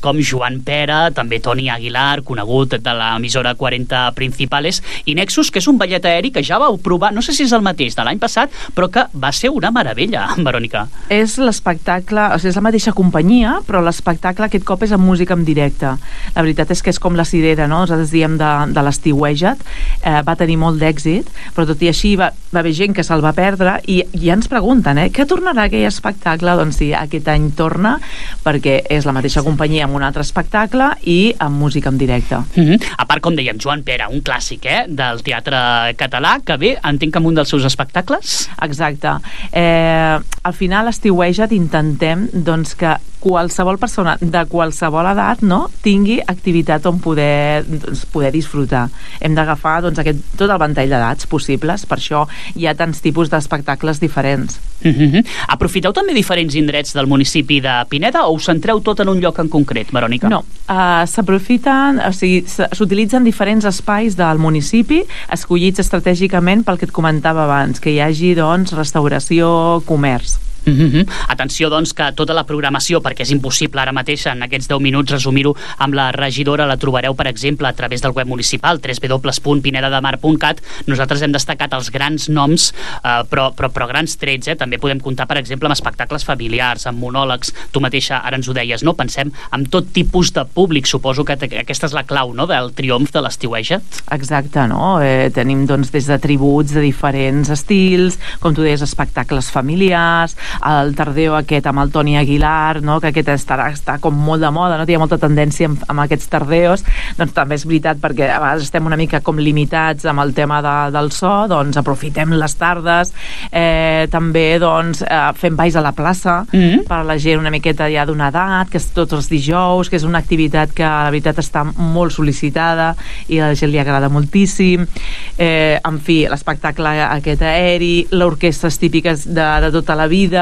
com Joan Pera, també Toni Aguilar, conegut de l'emissora 40 Principales, i Nexus, que és un ballet aeri que ja vau provar, no sé si és el mateix de l'any passat, però que va ser una meravella, Verònica. És l'espectacle, o sigui, és la mateixa companyia, però l'espectacle aquest cop és amb música en directe. La veritat és que és com la cirera, no? Nosaltres diem de l'Estiueja't, va tenir molt d'èxit, però tot i així va haver gent que se'l va perdre i ja ens pregunten, què tornarà aquell espectacle? Doncs sí, aquest any torna, perquè és la mateixa companyia amb un altre espectacle i amb música en directe. A part, com dèiem, Joan Pera, un clàssic del teatre català, que ve, entenc que amb un dels seus espectacles. Exacte. Al final, Estiueja't, intentem doncs, que qualsevol persona de qualsevol edat, no, tingui activitat on poder disfrutar. Hem d'agafar tot el ventall d'edats possibles, per això hi ha tants tipus d'espectacles diferents. Aprofiteu també diferents indrets del municipi de Pineda o us centreu tot en un lloc en concret, Verònica? No, s'aprofiten, o sigui, s'utilitzen diferents espais del municipi escollits estratègicament pel que et comentava abans, que hi hagi, doncs, restauració, comerç. Atenció, doncs, que tota la programació, perquè és impossible ara mateix en aquests 10 minuts resumir-ho amb la regidora, la trobareu, per exemple, a través del web municipal, www.pinedademar.cat. Nosaltres hem destacat els grans noms, però grans trets, També podem comptar, per exemple, amb espectacles familiars, amb monòlegs. Tu mateixa ara ens ho deies, no? Pensem en tot tipus de públic. Suposo que aquesta és la clau, no?, del triomf de l'Estiueja't. Exacte, no? Tenim, doncs, des de tributs de diferents estils, com tu deies, espectacles familiars, el tardeo aquest amb el Toni Aguilar, no? Que aquest està com molt de moda, no? Hi ha molta tendència amb aquests tardeos. Doncs també és veritat, perquè a vegades estem una mica com limitats amb el tema del so, doncs aprofitem les tardes. També, doncs, fem balls a la plaça per a la gent una miqueta ja d'una edat, que és tots els dijous, que és una activitat que la veritat està molt sol·licitada i a la gent li agrada moltíssim. En fi, l'espectacle aquest aeri, l'orquestres típiques de tota la vida.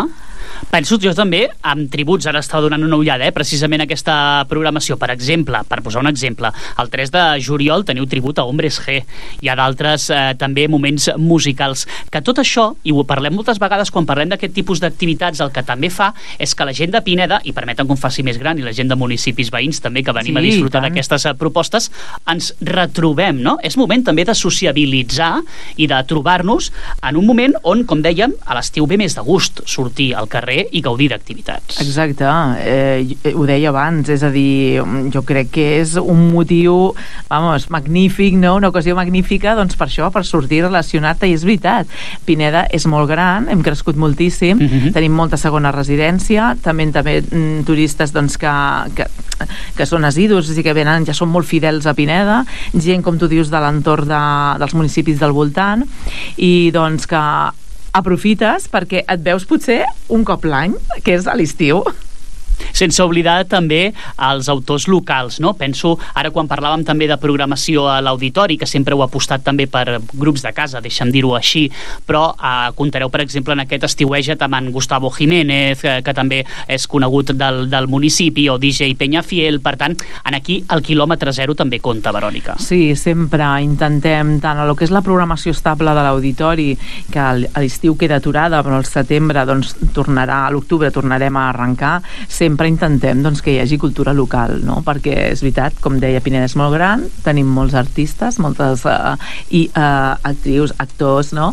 Penso jo també amb tributs, ara estava donant una ullada precisament a aquesta programació. Per exemple, per posar un exemple, el 3 de juliol teniu tribut a Hombres G. Hi ha d'altres també moments musicals, que tot això, i ho parlem moltes vegades quan parlem d'aquest tipus d'activitats, el que també fa és que la gent de Pineda, i permeten que em faci més gran, i la gent de municipis veïns també, que venim a disfrutar d'aquestes propostes, ens retrobem, no? És moment també de sociabilitzar i de trobar-nos en un moment on, com dèiem, a l'estiu ve més de gust sortir al carrer i gaudir d'activitats. Exacte, ho deia abans, és a dir, jo crec que és un motiu, magnífic, no? Una ocasió magnífica, doncs per això, per sortir relacionat-te, i és veritat, Pineda és molt gran, hem crescut moltíssim, tenim molta segona residència, també turistes, doncs, que són assidus, i que venen, ja són molt fidels a Pineda, gent, com tu dius, de l'entorn dels municipis del voltant, i doncs que aprofites perquè et veus potser un cop l'any, que és a l'estiu. Sense oblidar també els autors locals, no? Penso, ara quan parlàvem també de programació a l'auditori, que sempre heu apostat també per grups de casa, deixa'm dir-ho així, però comptareu, per exemple, en aquest Estiueja't amb en Gustavo Jiménez, que també és conegut del municipi, o DJ Peñafiel. Per tant, aquí el quilòmetre zero també compta, Verònica. Sí, sempre intentem, tant a lo que és la programació estable de l'auditori, que a l'estiu queda aturada, però al setembre, doncs, a l'octubre tornarem a arrencar. Sempre intentem, doncs, que hi hagi cultura local, no? Perquè és veritat, com deia, Pineda és molt gran, tenim molts artistes, moltes actrius, actors, no?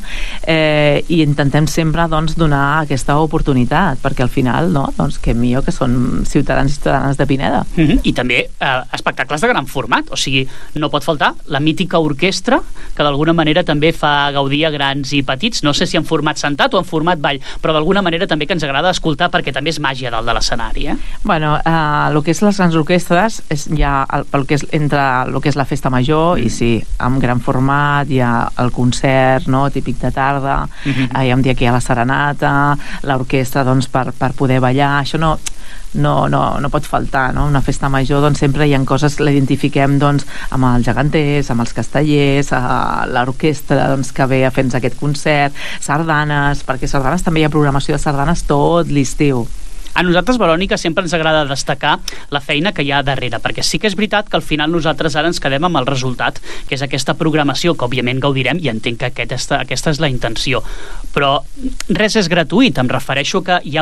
I intentem sempre, doncs, donar aquesta oportunitat, perquè al final, no? Doncs que millor que són ciutadans i ciutadanes de Pineda. I també espectacles de gran format, o sigui, no pot faltar la mítica orquestra, que d'alguna manera també fa gaudir a grans i petits, no sé si en format sentat o en format ball, però d'alguna manera també que ens agrada escoltar, perquè també és màgia dalt de l'escenari. Bueno, el que és les grans orquestres és ja pel que és entre el que és la festa major, i sí, amb gran format, hi ha el concert, no?, típic de tarda, hi ha un dia que hi ha la serenata, l'orquestra, doncs, per poder ballar. Això no pot faltar, no? Una festa major, doncs, sempre hi ha coses que l'identifiquem, doncs, amb els geganters, amb els castellers, l'orquestra, doncs, que ve a fer-nos aquest concert, sardanes, perquè sardanes també hi ha programació de sardanes tot l'estiu. A nosaltres, Verònica, sempre ens agrada destacar la feina que hi ha darrere, perquè sí que és veritat que al final nosaltres ara ens quedem amb el resultat, que és aquesta programació que òbviament gaudirem, i entenc que aquesta és la intenció. Però res és gratuït, em refereixo que hi ha